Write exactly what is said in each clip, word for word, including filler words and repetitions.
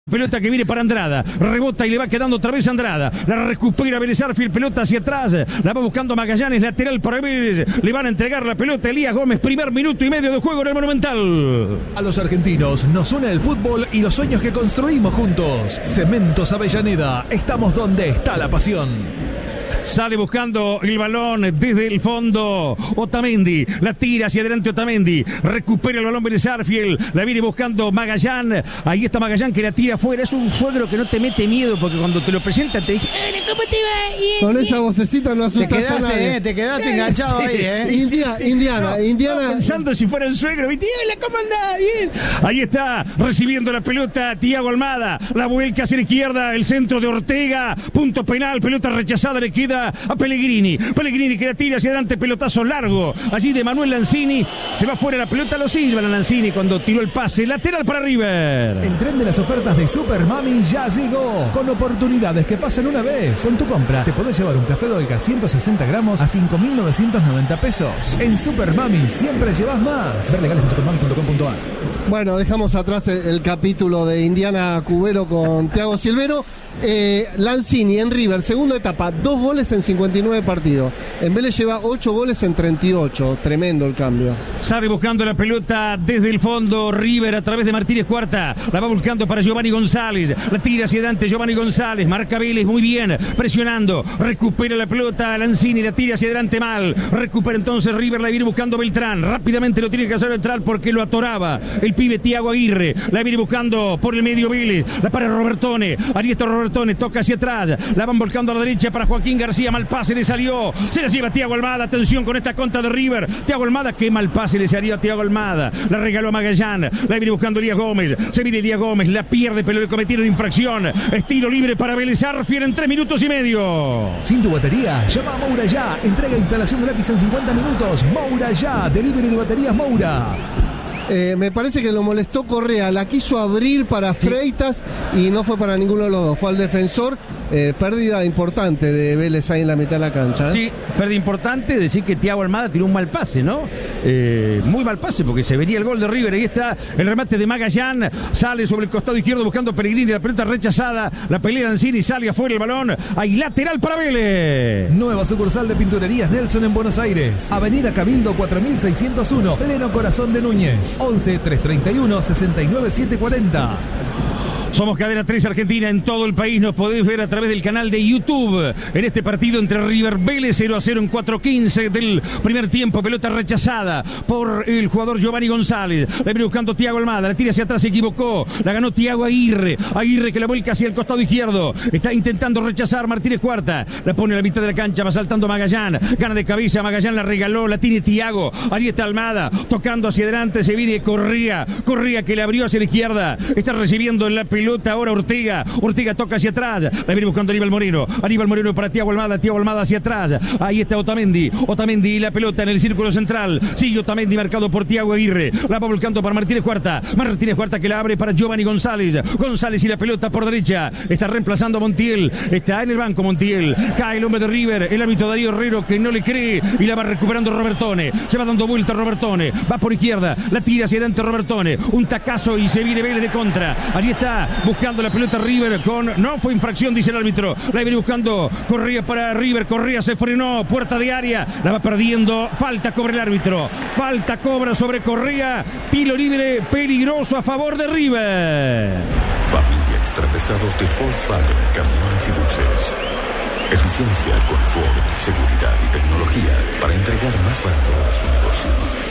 Pelota que viene para Andrada, rebota y le va quedando otra vez Andrada, la recupera Vélez Sarsfield, pelota hacia atrás, la va buscando Magallanes, lateral para Vélez, le van a entregar la pelota a Elías Gómez, primer minuto y medio de juego en el Monumental. A los argentinos nos une el fútbol y los sueños que construimos juntos. Cementos Avellaneda, estamos donde está la pasión. Sale buscando el balón desde el fondo Otamendi, la tira hacia adelante Otamendi, recupera el balón Vélez Sarsfield, la viene buscando Magallán, ahí está Magallán que la tira afuera. Es un suegro que no te mete miedo porque cuando te lo presentan te dice ¿cómo te va? Y, con esa vocecita no asustas te quedaste, a nadie. Eh, te quedaste sí, enganchado sí, ahí, ¿eh? India, sí, sí. Indiana, no, Indiana. Pensando si fuera el suegro, ¿viste? ¿Cómo andás? Bien. Ahí está, recibiendo la pelota Thiago Almada, la vuelca hacia la izquierda, el centro de Ortega, punto penal, pelota rechazada, le queda a Pellegrini, Pellegrini que la tira hacia adelante, pelotazo largo, allí de Manuel Lanzini, se va fuera la pelota, lo silba la Lanzini cuando tiró el pase, lateral para River. El tren de las ofertas de Super Mami ya llegó, con oportunidades que pasan una vez. Con tu compra te podés llevar un café Dolca ciento sesenta gramos a cinco mil novecientos noventa pesos. En Super Mami siempre llevas más. Ver legales en supermami punto com punto a r. Bueno, dejamos atrás el, el capítulo de Indiana Cubero con Thiago Silvero. Eh, Lanzini en River, segunda etapa, dos goles en cincuenta y nueve partidos. En Vélez lleva ocho goles en treinta y ocho. Tremendo el cambio. Sale buscando la pelota desde el fondo River a través de Martínez Cuarta. La va buscando para Giovanni González. La tira hacia adelante Giovanni González. Marca Vélez muy bien, presionando. Recupera la pelota Lanzini, la tira hacia adelante mal. Recupera entonces River, la viene buscando Beltrán. Rápidamente lo tiene que hacer Beltrán porque lo atoraba el pibe Thiago Aguirre. La viene buscando por el medio Vélez. La para Robertone. Ahí está Robertone, toca hacia atrás. La van volcando a la derecha para Joaquín García. Mal pase le salió. Se la lleva Thiago Almada. Atención con esta contra de River. Thiago Almada, qué mal pase le salió a Thiago Almada. La regaló a Magallán. La viene buscando Elías Gómez. Se viene Elías Gómez. La pierde, pero le cometieron infracción. Estilo libre para Vélez Sarsfield en tres minutos y medio. Sin tu batería, llama a Moura ya. Entrega e instalación gratis en cincuenta minutos. Moura ya. Delivery de baterías Moura. Eh, me parece que lo molestó Correa, la quiso abrir para Freitas y no fue para ninguno de los dos, fue al defensor. Eh, pérdida importante de Vélez ahí en la mitad de la cancha, ¿eh? Sí, pérdida importante, decir que Thiago Almada tiró un mal pase, ¿no? Eh, muy mal pase porque se vería el gol de River. Ahí está el remate de Magallán, sale sobre el costado izquierdo buscando Pellegrini, la pelota rechazada, la pelea Lanzini, sale afuera el balón, hay lateral para Vélez. Nueva sucursal de Pinturerías Nelson en Buenos Aires, Avenida Cabildo cuatro mil seiscientos uno, pleno corazón de Núñez, once, trescientos treinta y uno, sesenta y nueve, setecientos cuarenta. Somos Cadena tres Argentina en todo el país. Nos podéis ver a través del canal de YouTube en este partido entre River Vélez, cero a cero en cuatro quince del primer tiempo. Pelota rechazada por el jugador Giovanni González. La viene buscando Thiago Almada. La tira hacia atrás, se equivocó. La ganó Thiago Aguirre. Aguirre que la vuelca hacia el costado izquierdo. Está intentando rechazar Martínez Cuarta. La pone a la mitad de la cancha. Va saltando Magallán. Gana de cabeza. Magallán la regaló. La tiene Thiago. Allí está Almada. Tocando hacia adelante. Se viene Correa. Correa que la abrió hacia la izquierda. Está recibiendo la pelota. Pelota ahora Ortega, Ortega toca hacia atrás, la viene buscando Aníbal Moreno, Aníbal Moreno para Thiago Almada, Thiago Almada hacia atrás, ahí está Otamendi, Otamendi y la pelota en el círculo central, sigue Otamendi marcado por Thiago Aguirre, la va volcando para Martínez Cuarta, Martínez Cuarta que la abre para Giovanni González, González y la pelota por derecha, está reemplazando a Montiel, está en el banco Montiel, cae el hombre de River, el árbitro Darío Herrero que no le cree y la va recuperando Robertone, se va dando vuelta Robertone, va por izquierda, la tira hacia adelante Robertone, un tacazo y se viene Vélez de contra, allí está buscando la pelota River con... No fue infracción, dice el árbitro. La viene buscando Correa para River. Correa se frenó. Puerta de área. La va perdiendo. Falta cobra el árbitro. Falta cobra sobre Correa. Tiro libre peligroso a favor de River. Familia extrapesados de Volkswagen, camiones y buses. Eficiencia, confort, seguridad y tecnología para entregar más valor a su negocio.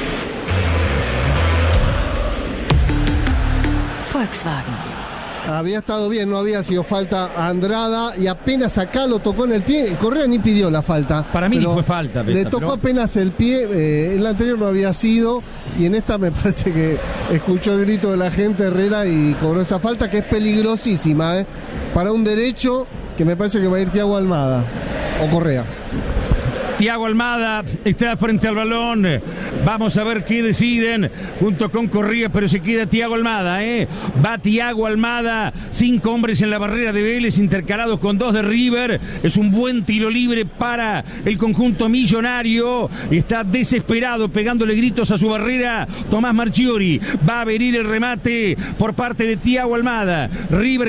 Volkswagen. Había estado bien, no había sido falta a Andrada y apenas acá lo tocó en el pie. Correa ni pidió la falta. Para mí ni fue falta. Le tocó pero... apenas el pie, eh, en la anterior no había sido y en esta me parece que escuchó el grito de la gente Herrera y cobró esa falta que es peligrosísima, ¿eh? Para un derecho que me parece que va a ir Thiago Almada o Correa. Thiago Almada está frente al balón. Vamos a ver qué deciden junto con Correa, pero se queda Thiago Almada, ¿eh? Va Thiago Almada, cinco hombres en la barrera de Vélez, intercalados con dos de River. Es un buen tiro libre para el conjunto millonario. Está desesperado, pegándole gritos a su barrera Tomás Marchiori. Va a venir el remate por parte de Thiago Almada. River